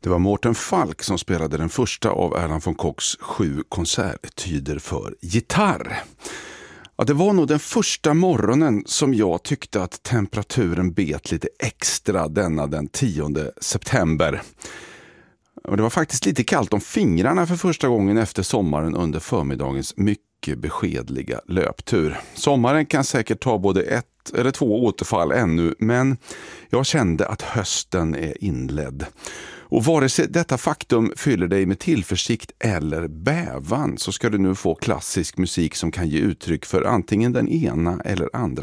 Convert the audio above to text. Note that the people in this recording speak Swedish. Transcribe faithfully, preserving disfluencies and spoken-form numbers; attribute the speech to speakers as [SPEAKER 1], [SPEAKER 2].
[SPEAKER 1] Det var Mårten Falk som spelade den första av Erland von Kochs sju konsertetyder för gitarr. Ja, det var nog den första morgonen som jag tyckte att temperaturen bet lite extra denna den tionde september. Och det var faktiskt lite kallt om fingrarna för första gången efter sommaren under förmiddagens mycket beskedliga löptur. Sommaren kan säkert ta både ett eller två återfall ännu, men jag kände att hösten är inledd. Och vare sig detta faktum fyller dig med tillförsikt eller bävan, så ska du nu få klassisk musik som kan ge uttryck för antingen den ena eller andra